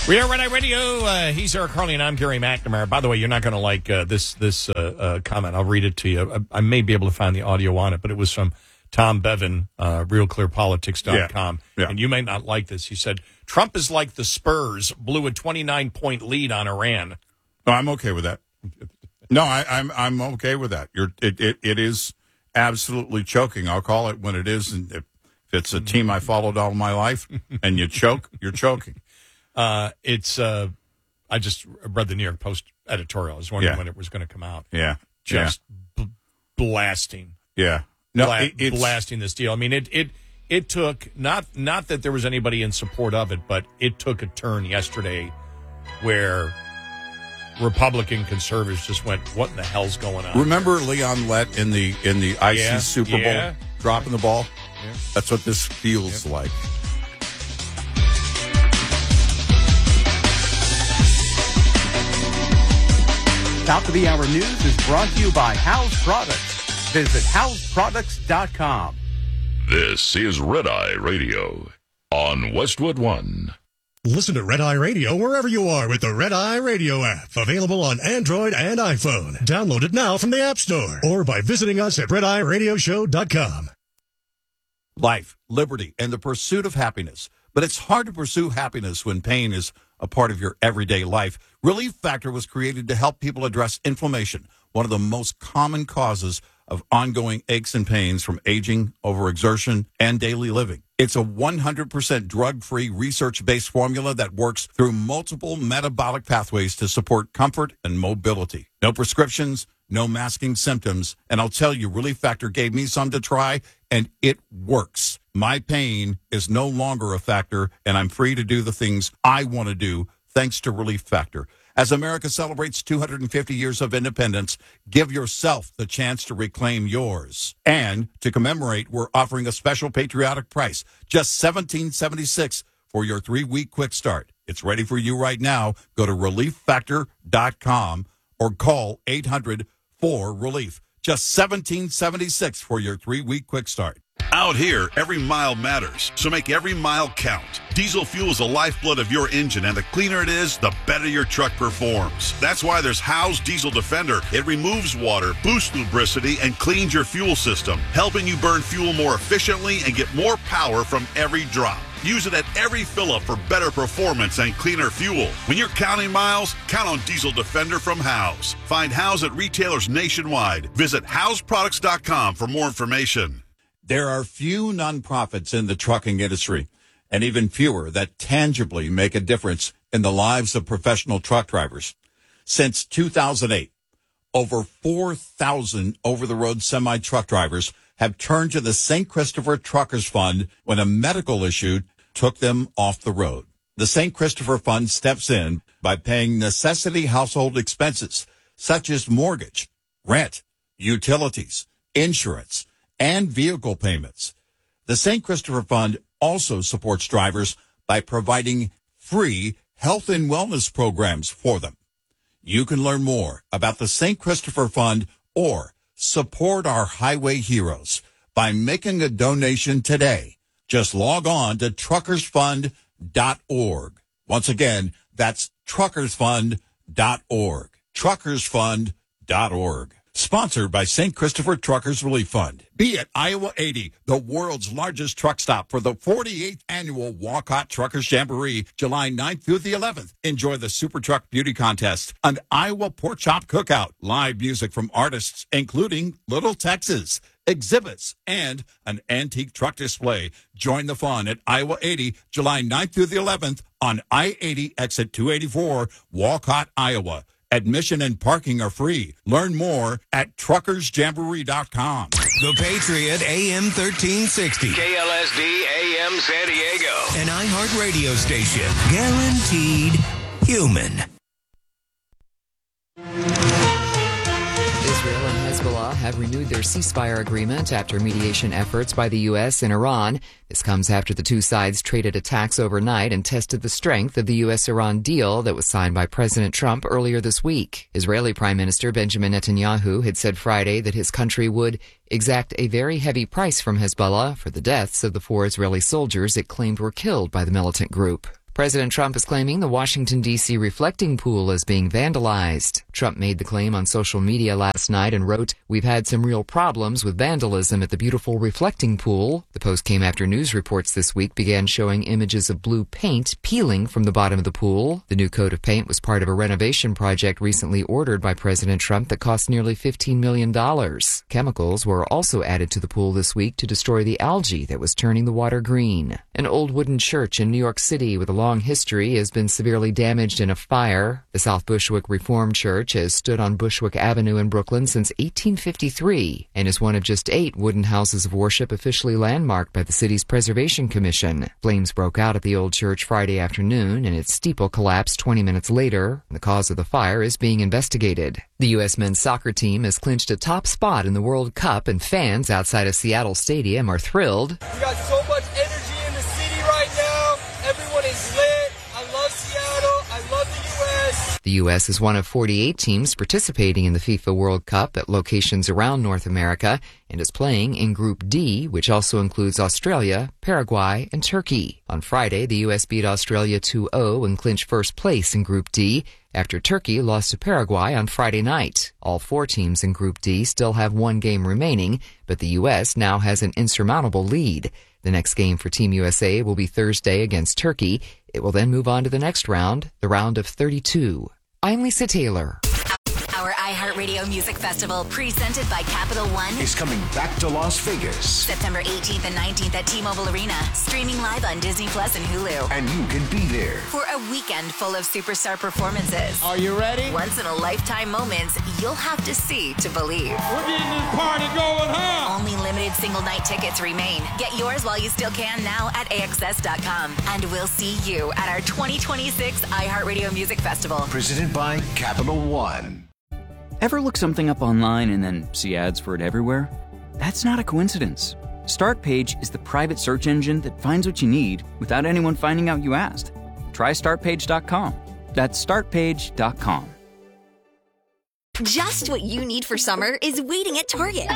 We are Red Eye Radio. He's Eric Harley, and I'm Gary McNamara. By the way, you're not going to like this comment. I'll read it to you. I may be able to find the audio on it, but it was from Tom Bevan, RealClearPolitics.com. Yeah. And you may not like this. He said, Trump is like the Spurs, blew a 29-point lead on Iran. No, I'm okay with that. No, I'm okay with that. It is absolutely choking. I'll call it when it is. And if it's a team I followed all my life and you choke, you're choking. I just read the New York Post editorial. I was wondering when it was going to come out. Yeah. Just blasting. Yeah. No, blasting this deal. I mean, it took, not that there was anybody in support of it, but it took a turn yesterday where Republican conservatives just went, what in the hell's going on? Remember Leon Lett in the icy Super Bowl dropping the ball? Yeah. That's what this feels like. Top of the Hour News is brought to you by House Products. Visit houseproducts.com. This is Red Eye Radio on Westwood One. Listen to Red Eye Radio wherever you are with the Red Eye Radio app. Available on Android and iPhone. Download it now from the App Store or by visiting us at redeyeradioshow.com. Life, liberty, and the pursuit of happiness. But it's hard to pursue happiness when pain is a part of your everyday life. Relief Factor was created to help people address inflammation, one of the most common causes of ongoing aches and pains from aging, overexertion, and daily living. It's a 100% drug-free, research-based formula that works through multiple metabolic pathways to support comfort and mobility. No prescriptions, no masking symptoms, and I'll tell you, Relief Factor gave me some to try, and it works. My pain is no longer a factor, and I'm free to do the things I want to do thanks to Relief Factor. As America celebrates 250 years of independence, give yourself the chance to reclaim yours. And to commemorate, we're offering a special patriotic price, just $17.76 for your 3-week quick start. It's ready for you right now. Go to ReliefFactor.com or call 800-4RELIEF. Just $17.76 for your 3-week quick start. Out here, every mile matters, so make every mile count. Diesel fuel is the lifeblood of your engine, and the cleaner it is, the better your truck performs. That's why there's Howe's Diesel Defender. It removes water, boosts lubricity, and cleans your fuel system, helping you burn fuel more efficiently and get more power from every drop. Use it at every fill-up for better performance and cleaner fuel. When you're counting miles, count on Diesel Defender from Howe's. Find Howe's at retailers nationwide. Visit houseproducts.com for more information. There are few nonprofits in the trucking industry, and even fewer that tangibly make a difference in the lives of professional truck drivers. Since 2008, over 4,000 over-the-road semi-truck drivers have turned to the St. Christopher Truckers Fund when a medical issue took them off the road. The St. Christopher Fund steps in by paying necessity household expenses such as mortgage, rent, utilities, insurance, and vehicle payments. The St. Christopher Fund also supports drivers by providing free health and wellness programs for them. You can learn more about the St. Christopher Fund or support our highway heroes by making a donation today. Just log on to truckersfund.org. Once again, that's truckersfund.org. Truckersfund.org. Sponsored by St. Christopher Truckers Relief Fund. Be at Iowa 80, the world's largest truck stop for the 48th annual Walcott Truckers Jamboree, July 9th through the 11th. Enjoy the Super Truck Beauty Contest, an Iowa Pork Chop Cookout, live music from artists including Little Texas, exhibits, and an antique truck display. Join the fun at Iowa 80, July 9th through the 11th on I-80 exit 284, Walcott, Iowa. Admission and parking are free. Learn more at truckersjamboree.com. The Patriot AM 1360. KLSD AM San Diego. An iHeart radio station. Guaranteed human. Israel and Hezbollah have renewed their ceasefire agreement after mediation efforts by the U.S. and Iran. This comes after the two sides traded attacks overnight and tested the strength of the U.S.-Iran deal that was signed by President Trump earlier this week. Israeli Prime Minister Benjamin Netanyahu had said Friday that his country would exact a very heavy price from Hezbollah for the deaths of the 4 Israeli soldiers it claimed were killed by the militant group. President Trump is claiming the Washington, D.C. reflecting pool is being vandalized. Trump made the claim on social media last night and wrote, "We've had some real problems with vandalism at the beautiful reflecting pool." The post came after news reports this week began showing images of blue paint peeling from the bottom of the pool. The new coat of paint was part of a renovation project recently ordered by President Trump that cost nearly $15 million. Chemicals were also added to the pool this week to destroy the algae that was turning the water green. An old wooden church in New York City with a long history has been severely damaged in a fire. The South Bushwick Reformed Church has stood on Bushwick Avenue in Brooklyn since 1853 and is one of just 8 wooden houses of worship officially landmarked by the city's Preservation Commission. Flames broke out at the old church Friday afternoon and its steeple collapsed 20 minutes later. The cause of the fire is being investigated. The U.S. men's soccer team has clinched a top spot in the World Cup and fans outside of Seattle Stadium are thrilled. We got so much energy in the city right now. Everyone is lit. I love Seattle. I love the U.S. The U.S. is one of 48 teams participating in the FIFA World Cup at locations around North America and is playing in Group D, which also includes Australia, Paraguay, and Turkey. On Friday, the U.S. beat Australia 2-0 and clinched first place in Group D after Turkey lost to Paraguay on Friday night. All 4 teams in Group D still have 1 game remaining, but the U.S. now has an insurmountable lead. The next game for Team USA will be Thursday against Turkey. It will then move on to the next round, the round of 32. I'm Lisa Taylor. Our iHeartRadio Music Festival, presented by Capital One, is coming back to Las Vegas. September 18th and 19th at T-Mobile Arena. Streaming live on Disney Plus and Hulu. And you can be there for a weekend full of superstar performances. Are you ready? Once-in-a-lifetime moments you'll have to see to believe. We're getting this party going, huh? Only limited single-night tickets remain. Get yours while you still can now at AXS.com. And we'll see you at our 2026 iHeartRadio Music Festival. Presented by Capital One. Ever look something up online and then see ads for it everywhere? That's not a coincidence. Startpage is the private search engine that finds what you need without anyone finding out you asked. Try Startpage.com. That's Startpage.com. Just what you need for summer is waiting at Target.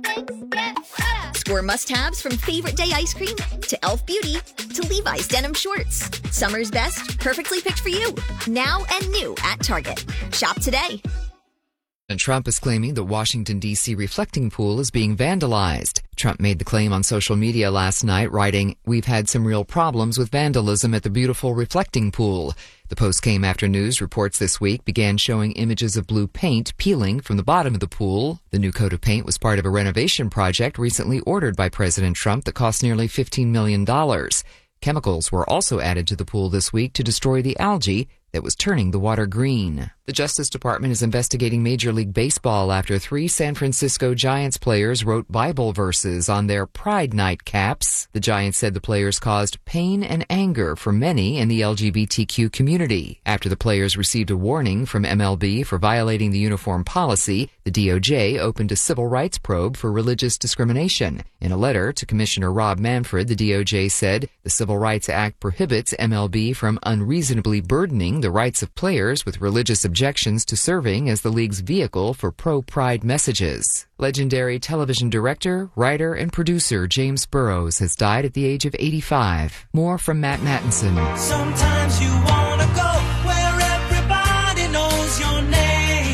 Score must-haves from Favorite Day ice cream to Elf Beauty to Levi's denim shorts. Summer's best, perfectly picked for you. Now and new at Target. Shop today. And Trump is claiming the Washington, D.C. reflecting pool is being vandalized. Trump made the claim on social media last night, writing, "We've had some real problems with vandalism at the beautiful reflecting pool." The post came after news reports this week began showing images of blue paint peeling from the bottom of the pool. The new coat of paint was part of a renovation project recently ordered by President Trump that cost nearly $15 million. Chemicals were also added to the pool this week to destroy the algae that was turning the water green. The Justice Department is investigating Major League Baseball after 3 San Francisco Giants players wrote Bible verses on their Pride Night caps. The Giants said the players caused pain and anger for many in the LGBTQ community. After the players received a warning from MLB for violating the uniform policy, the DOJ opened a civil rights probe for religious discrimination. In a letter to Commissioner Rob Manfred, the DOJ said the Civil Rights Act prohibits MLB from unreasonably burdening the rights of players with religious objections to serving as the league's vehicle for pro-pride messages. Legendary television director, writer, and producer James Burrows has died at the age of 85. More from Matt Mattinson. Sometimes you want to go where everybody knows your name.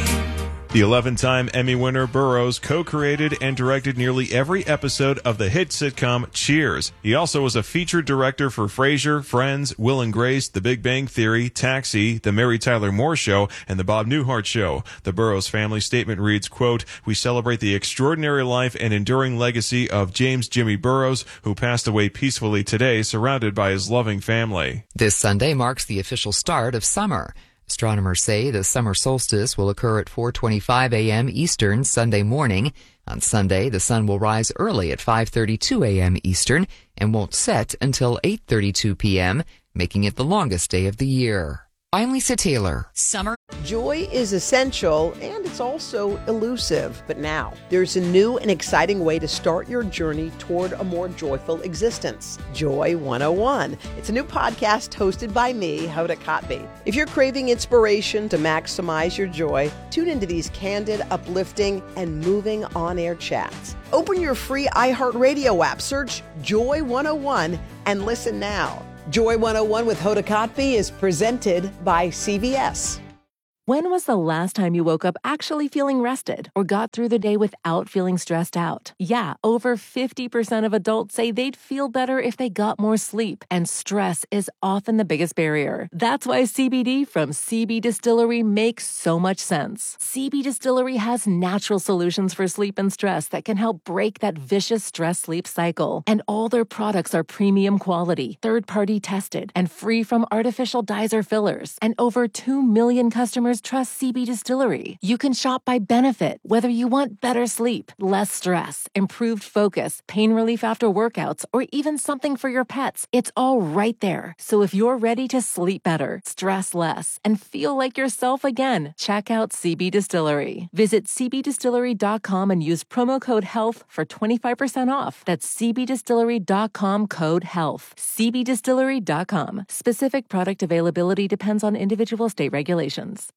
The 11-time Emmy winner Burrows co-created and directed nearly every episode of the hit sitcom Cheers. He also was a featured director for Frasier, Friends, Will and Grace, The Big Bang Theory, Taxi, The Mary Tyler Moore Show, and The Bob Newhart Show. The Burrows family statement reads, quote, "We celebrate the extraordinary life and enduring legacy of James Jimmy Burrows, who passed away peacefully today, surrounded by his loving family." This Sunday marks the official start of summer. Astronomers say the summer solstice will occur at 4:25 a.m. Eastern Sunday morning. On Sunday, the sun will rise early at 5:32 a.m. Eastern and won't set until 8:32 p.m., making it the longest day of the year. I'm Lisa Taylor. Summer. Joy is essential and it's also elusive. But now there's a new and exciting way to start your journey toward a more joyful existence. Joy 101. It's a new podcast hosted by me, Hoda Kotb. If you're craving inspiration to maximize your joy, tune into these candid, uplifting, and moving on-air chats. Open your free iHeartRadio app, search Joy 101, and listen now. Joy 101 with Hoda Kotb is presented by CVS. When was the last time you woke up actually feeling rested or got through the day without feeling stressed out? Yeah, over 50% of adults say they'd feel better if they got more sleep, and stress is often the biggest barrier. That's why CBD from CB Distillery makes so much sense. CB Distillery has natural solutions for sleep and stress that can help break that vicious stress-sleep cycle. And all their products are premium quality, third-party tested, and free from artificial dyes or fillers. And over 2 million customers trust CB Distillery. You can shop by benefit, whether you want better sleep, less stress, improved focus, pain relief after workouts, or even something for your pets. It's all right there. So if you're ready to sleep better, stress less, and feel like yourself again, check out CB Distillery. Visit cbdistillery.com and use promo code HEALTH for 25% off. That's cbdistillery.com, code HEALTH. cbdistillery.com. Specific product availability depends on individual state regulations.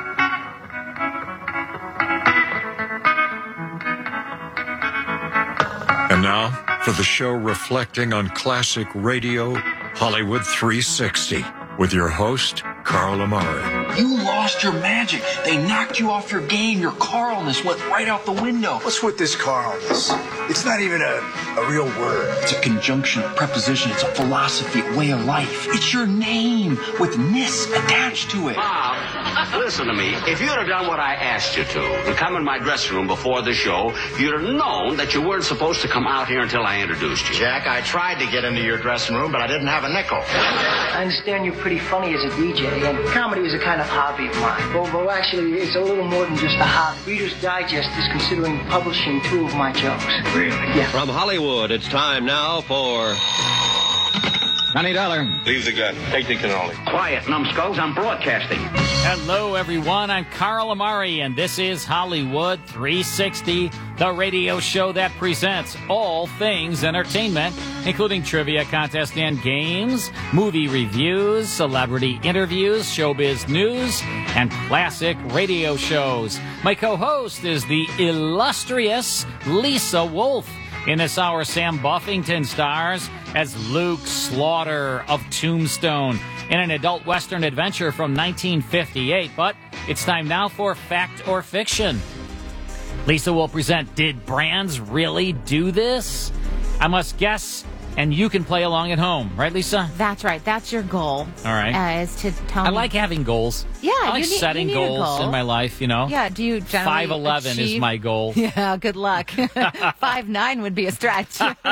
And now, for the show reflecting on classic radio, Hollywood 360, with your host, Carl Amari. You lost your magic. They knocked you off your game. Your Carlness went right out the window. What's with this Carlness? It's not even a real word. It's a conjunction, a preposition. It's a philosophy, a way of life. It's your name with ness attached to it. Bob, listen to me. If you'd have done what I asked you to and come in my dressing room before the show, you'd have known that you weren't supposed to come out here until I introduced you. Jack, I tried to get into your dressing room, but I didn't have a nickel. I understand you're pretty funny as a DJ, and comedy is a kind of hobby of mine. Well, actually, it's a little more than just a hobby. Reader's Digest is considering publishing 2 of my jokes. Really? Yeah. From Hollywood, it's time now for... $20. Leave the gun. Take the cannoli. Quiet, numbskulls. I'm broadcasting. Hello, everyone. I'm Carl Amari, and this is Hollywood 360, the radio show that presents all things entertainment, including trivia contest and games, movie reviews, celebrity interviews, showbiz news, and classic radio shows. My co-host is the illustrious Lisa Wolf. In this hour, Sam Buffington stars as Luke Slaughter of Tombstone in an adult Western adventure from 1958. But it's time now for Fact or Fiction. Lisa will present, did Brands really do this? I must guess, and you can play along at home. Right, Lisa? That's right. That's your goal. All right. Is to tell I me. like having goals. Yeah, I like you need, setting you need goals a goal. in my life, you know? Yeah, do you generally 5'11" is achieve? my goal. Yeah, good luck. 5'9" would be a stretch.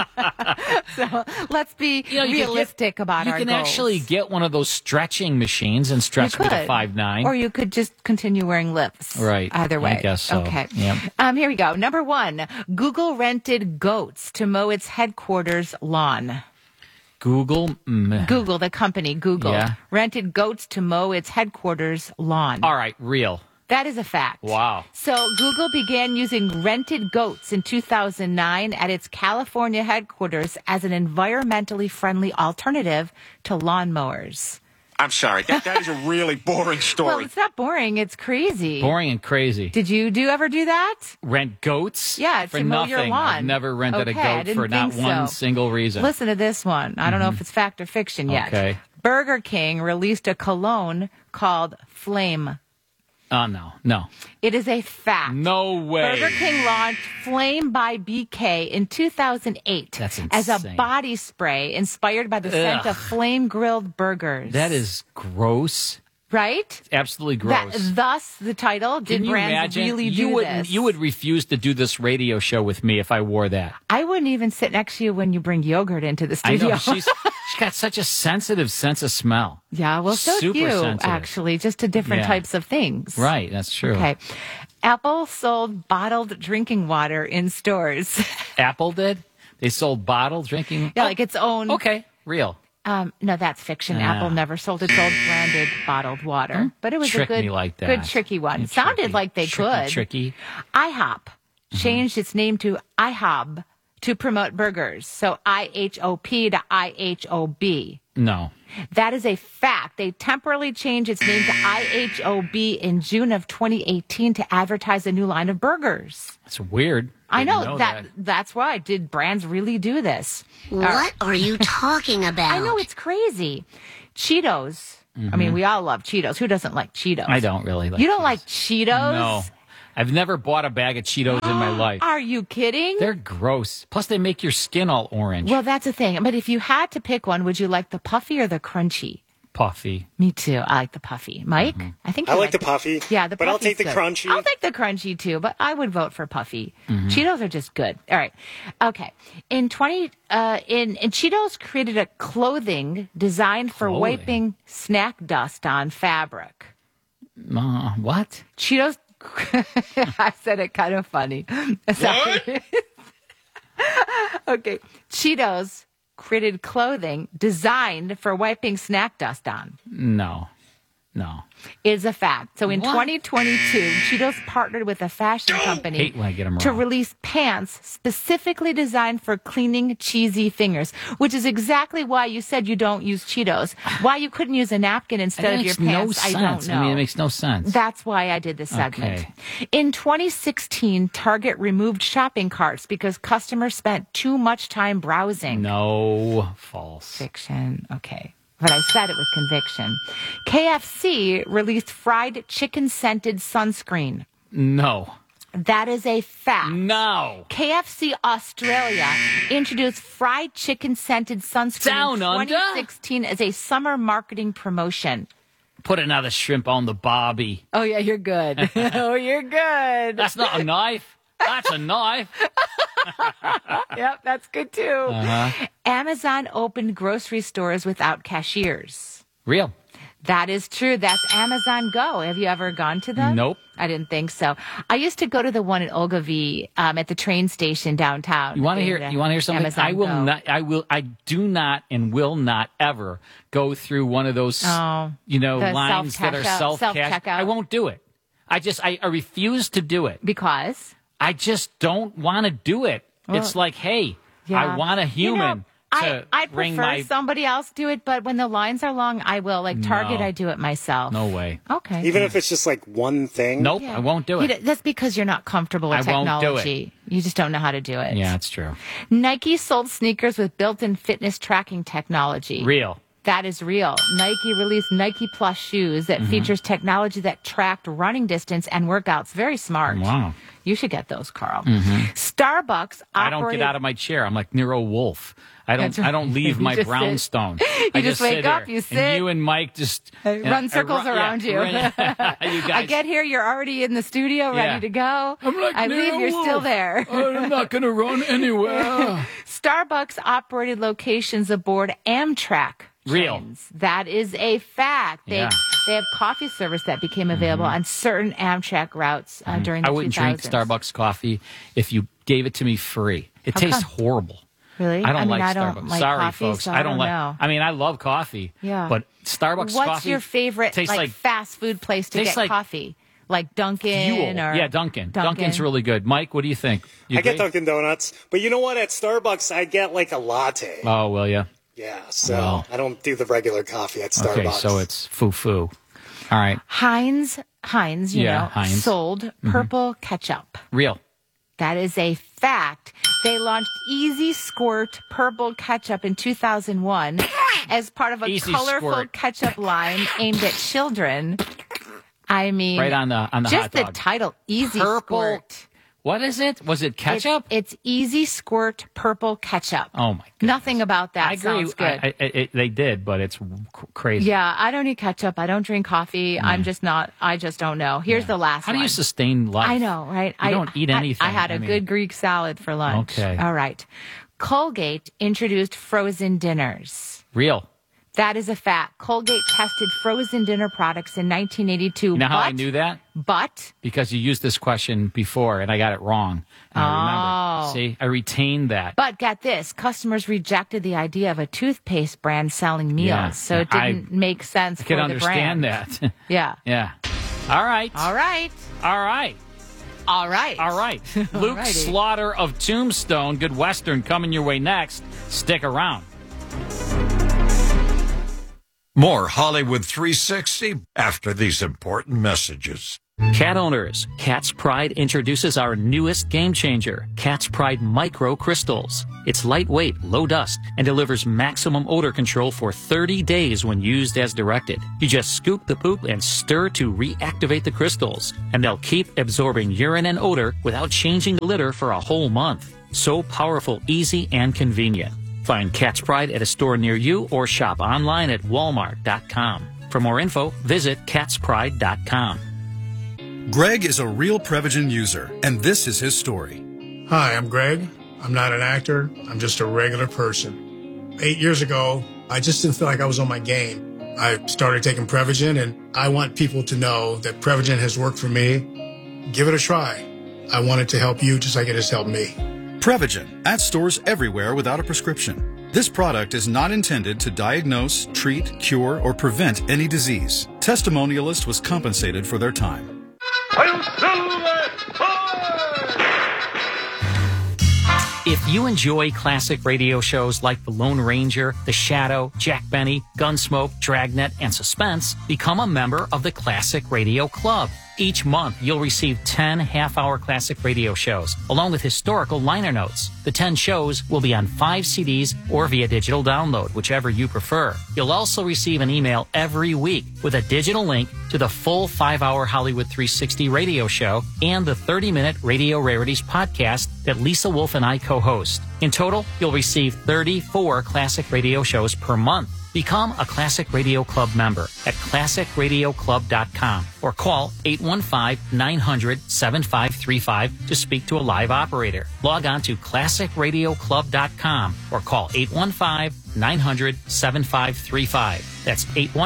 So let's be realistic about our goals. You can actually get one of those stretching machines and stretch me to 5'9". Or you could just continue wearing lifts. Right. Either way. I guess so. Okay. Yep. Here we go. Number 1, Google rented goats to mow its headquarters lawn. Google, the company, Google, Yeah. rented goats to mow its headquarters lawn. All right, real. That is a fact. Wow. So Google began using rented goats in 2009 at its California headquarters as an environmentally friendly alternative to lawnmowers. I'm sorry. That is a really boring story. Well, it's not boring. It's crazy. Boring and crazy. Did you ever do that? Rent goats? Yeah, for to mow nothing. your lawn. I've never rented Okay, a I goat didn't for not think one so. single reason. Listen to this one. I don't know if it's fact or fiction yet. Okay. Burger King released a cologne called Flame. Oh, no. It is a fact. No way. Burger King launched Flame by BK in 2008 That's as a insane. body spray inspired by the scent of flame-grilled burgers. That is gross. Right? Absolutely gross. Thus, the title, Can Did you Brands imagine? Really you Do wouldn't, This? You would refuse to do this radio show with me if I wore that. I wouldn't even sit next to you when you bring yogurt into the studio. I know. She's got such a sensitive sense of smell. Yeah, well, so Super do you, sensitive. actually, just to different Yeah. types of things. Right, that's true. Okay. Apple sold bottled drinking water in stores. Apple did? They sold bottled drinking? Yeah, like its own. Okay, real. No, that's fiction. Ah. Apple never sold its own branded bottled water, but it was Trick a good, me like that. good tricky one. Sounded like they could. Tricky. IHOP changed its name to IHOB to promote burgers. So IHOP to IHOB. No. That is a fact. They temporarily changed its name to IHOB in June of 2018 to advertise a new line of burgers. That's weird. I Didn't know that. That's why. Did brands really do this? What are you talking about? I know, it's crazy. Cheetos. I mean, we all love Cheetos. Who doesn't like Cheetos? I don't really like You don't like Cheetos? No. I've never bought a bag of Cheetos in my life. Are you kidding? They're gross. Plus, they make your skin all orange. Well, that's the thing. But if you had to pick one, would you like the puffy or the crunchy? Puffy. Me too. I like the puffy. Mike? I think I you like the puffy. Yeah, the but I'll take the good. crunchy. I'll take the crunchy too, but I would vote for puffy. Cheetos are just good. All right. Okay. In Cheetos created a clothing designed for wiping snack dust on fabric. What? Cheetos I said it kind of funny. What? Okay. Cheetos created clothing designed for wiping snack dust on. No. Is a fact. So in 2022, Cheetos partnered with a fashion company hate when I get 'em to wrong. release pants specifically designed for cleaning cheesy fingers, which is exactly why you said you don't use Cheetos. Why you couldn't use a napkin instead of your pants, I don't know. I mean, it makes no sense. That's why I did this segment. Okay. In 2016, Target removed shopping carts because customers spent too much time browsing. No, false. Fiction. Okay. But I said it with conviction. KFC released fried chicken-scented sunscreen. No. That is a fact. No. KFC Australia introduced fried chicken-scented sunscreen Down in under? 2016 as a summer marketing promotion. Put another shrimp on the barbie. Oh, yeah, you're good. Oh, you're good. That's not a knife. That's a knife. Yep, that's good too. Uh-huh. Amazon opened grocery stores without cashiers. Real. That is true. That's Amazon Go. Have you ever gone to them? Nope. I didn't think so. I used to go to the one in Ogilvie at the train station downtown. You want to hear? You want to hear something? Amazon I will Go. not. I do not and will not ever go through one of those. the lines that are self-checkout. self-checkout. I won't do it. I refuse to do it because I just don't want to do it. Well, it's like, hey, I want a human. I prefer somebody else do it, but when the lines are long, I will. Like Target, No. I do it myself. No way. Okay. Even if it's just like one thing. Nope, I won't do it. That's because you're not comfortable with I won't do technology. You just don't know how to do it. Yeah, it's true. Nike sold sneakers with built-in fitness tracking technology. Real. That is real. Nike released Nike Plus shoes that features technology that tracked running distance and workouts. Very smart. Wow. You should get those, Carl. Starbucks I don't get out of my chair. I'm like Nero Wolf. I don't leave You my just brownstone. sit. I You just wake sit up, there. you sit. And you and Mike just run circles around you. you guys. I get here, you're already in the studio, Yeah. ready to go. I'm like, I leave, Nero you're still Wolf. there. I'm not going to run anywhere. Starbucks operated locations aboard Amtrak Real. trains. That is a fact. They have coffee service that became available on certain Amtrak routes during the 2000s. I wouldn't drink Starbucks coffee if you gave it to me free. It How tastes come? horrible. Really? I don't I mean, like I Starbucks. don't like Sorry, coffee, folks. so I don't like. know. I mean, I love coffee. Yeah. But Starbucks What's coffee. your favorite tastes like fast food place to tastes get like coffee? Like Dunkin' fuel. or Yeah, Dunkin'. Dunkin's really good. Mike, what do you think? You I get agree? Dunkin' Donuts, but you know what? At Starbucks, I get like a latte. Oh, will ya? Yeah, so Well. I don't do the regular coffee at Starbucks. Okay, so it's foo-foo. All right. Heinz, you know, Heinz. sold purple ketchup. Real. That is a fact. They launched Easy Squirt Purple Ketchup in 2001 as part of a Easy colorful Squirt. ketchup line aimed at children. I mean, Right on the just hot the dog. title, Easy Purple. Squirt. What is it? Was it ketchup? It's Easy Squirt Purple Ketchup. Oh, my God. Nothing about that I agree. sounds good. They did, but it's crazy. Yeah, I don't eat ketchup. I don't drink coffee. I just don't know. Here's the last How one. do you sustain life? I know, right? You don't eat anything. I had a good Greek salad for lunch. Okay. All right. Colgate introduced frozen dinners. Real. That is a fact. Colgate tested frozen dinner products in 1982. You know how I knew that? But Because you used this question before, and I got it wrong. And I remember. See, I retained that. get this, customers rejected the idea of a toothpaste brand selling meals, Yeah. so it didn't make sense I for can the understand brand. that. Yeah. Yeah. All right. All right. All right. All right. All right. Luke Alrighty. Slaughter of Tombstone, Good Western, coming your way next. Stick around. More Hollywood 360 after these important messages. Cat owners, Cat's Pride introduces our newest game changer, Cat's Pride Micro Crystals. It's lightweight, low dust, and delivers maximum odor control for 30 days when used as directed. You just scoop the poop and stir to reactivate the crystals, and they'll keep absorbing urine and odor without changing the litter for a whole month. So powerful, easy, and convenient. Find Cat's Pride at a store near you or shop online at walmart.com. For more info, visit catspride.com. Greg is a real Prevagen user, and this is his story. Hi, I'm Greg. I'm not an actor. I'm just a regular person. 8 years ago, I just didn't feel like I was on my game. I started taking Prevagen, and I want people to know that Prevagen has worked for me. Give it a try. I want it to help you just like it has helped me. Prevagen, at stores everywhere without a prescription. This product is not intended to diagnose, treat, cure, or prevent any disease. Testimonialist was compensated for their time. If you enjoy classic radio shows like The Lone Ranger, The Shadow, Jack Benny, Gunsmoke, Dragnet, and Suspense, become a member of the Classic Radio Club. Each month, you'll receive 10 half-hour classic radio shows, along with historical liner notes. The 10 shows will be on 5 CDs or via digital download, whichever you prefer. You'll also receive an email every week with a digital link to the full 5-hour Hollywood 360 radio show and the 30-minute Radio Rarities podcast that Lisa Wolf and I co-host. In total, you'll receive 34 classic radio shows per month. Become a Classic Radio Club member at classicradioclub.com or call 815-900-7535 to speak to a live operator. Log on to classicradioclub.com or call 815-900-7535. That's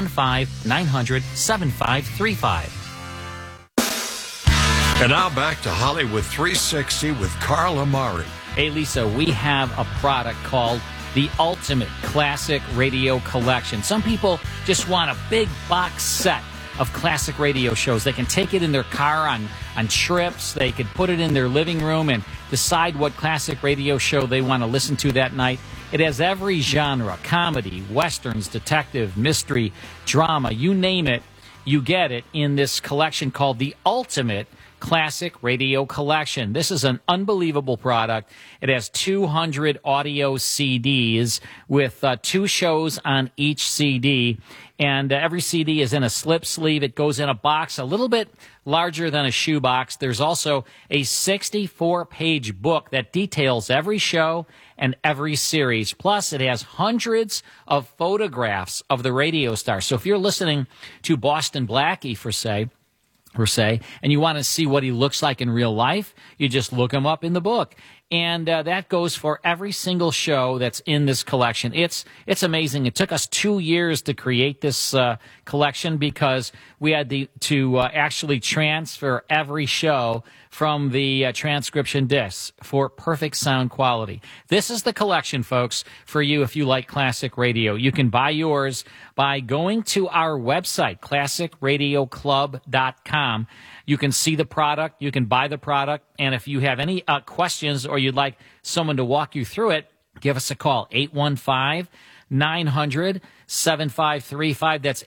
815-900-7535. And now back to Hollywood 360 with Carl Amari. Hey, Lisa, we have a product called the Ultimate Classic Radio Collection. Some people just want a big box set of classic radio shows. They can take it in their car on trips. They could put it in their living room and decide what classic radio show they want to listen to that night. It has every genre: comedy, westerns, detective, mystery, drama, you name it, you get it in this collection called the Ultimate Classic Radio Collection. This is an unbelievable product. It has 200 audio CDs with 2 shows on each CD, and every CD is in a slip sleeve. It goes in a box a little bit larger than a shoebox. There's also a 64-page book that details every show and every series. Plus, it has hundreds of photographs of the radio stars. So if you're listening to Boston Blackie, per se, and you want to see what he looks like in real life, you just look him up in the book. And that goes for every single show that's in this collection. It's amazing. It took us 2 years to create this collection because we had to actually transfer every show from the transcription discs for perfect sound quality. This is the collection, folks, for you if you like classic radio. You can buy yours by going to our website, classicradioclub.com. You can see the product, you can buy the product, and if you have any questions or you'd like someone to walk you through it, give us a call, 815-900-7535. That's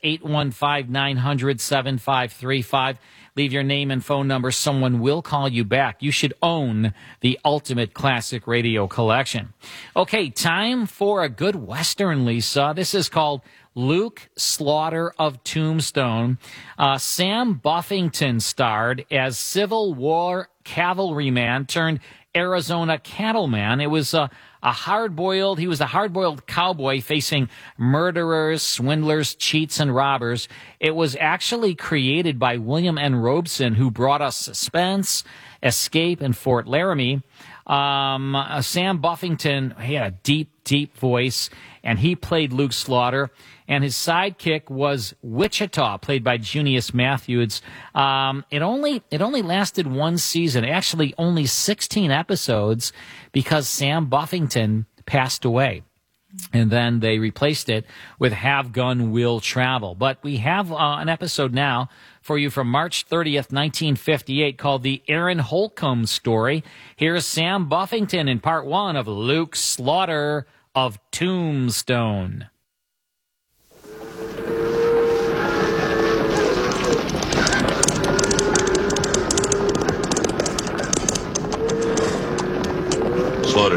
815-900-7535. Leave your name and phone number. Someone will call you back. You should own the Ultimate Classic Radio Collection. Okay, time for a good Western, Lisa. This is called Luke Slaughter of Tombstone. Sam Buffington starred as Civil War cavalryman turned Arizona cattleman. It was he was a hard-boiled cowboy facing murderers, swindlers, cheats, and robbers. It was actually created by William N. Robeson, who brought us Suspense, Escape, and Fort Laramie. Sam Buffington, he had a deep, deep voice, and he played Luke Slaughter. And his sidekick was Wichita, played by Junius Matthews. It only lasted 1 season, actually only 16 episodes, because Sam Buffington passed away. And then they replaced it with Have Gun Will Travel. But we have an episode now for you from March 30th, 1958, called The Aaron Holcomb Story. Here's Sam Buffington in part 1 of Luke Slaughter of Tombstone.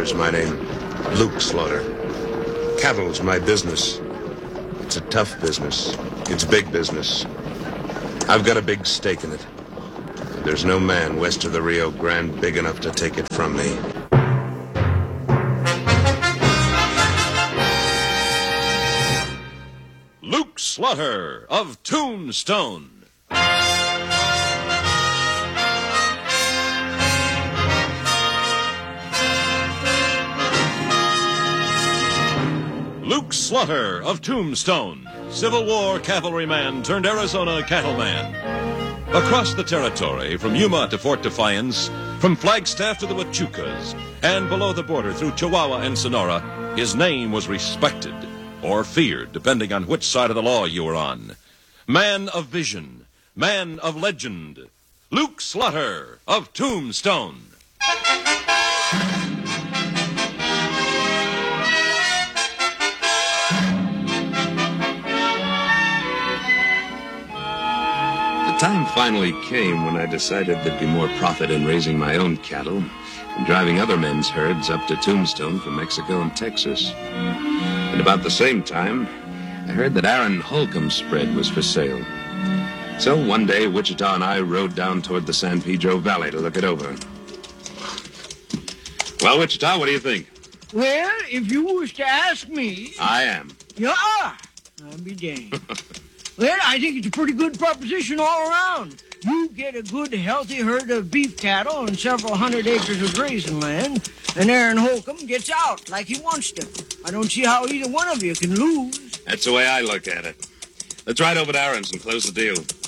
Slaughter's my name. Luke Slaughter. Cattle's my business. It's a tough business. It's big business. I've got a big stake in it. There's no man west of the Rio Grande big enough to take it from me. Luke Slaughter of Tombstone. Luke Slaughter of Tombstone, Civil War cavalryman turned Arizona cattleman. Across the territory, from Yuma to Fort Defiance, from Flagstaff to the Huachucas, and below the border through Chihuahua and Sonora, his name was respected or feared, depending on which side of the law you were on. Man of vision, man of legend, Luke Slaughter of Tombstone. The time finally came when I decided there'd be more profit in raising my own cattle than driving other men's herds up to Tombstone from Mexico and Texas. At about the same time, I heard that Aaron Holcomb's spread was for sale. So one day, Wichita and I rode down toward the San Pedro Valley to look it over. Well, Wichita, what do you think? Well, if you was to ask me... I am. Yeah, I'll be damned. Well, I think it's a pretty good proposition all around. You get a good, healthy herd of beef cattle and several hundred acres of grazing land, and Aaron Holcomb gets out like he wants to. I don't see how either one of you can lose. That's the way I look at it. Let's ride over to Aaron's and close the deal.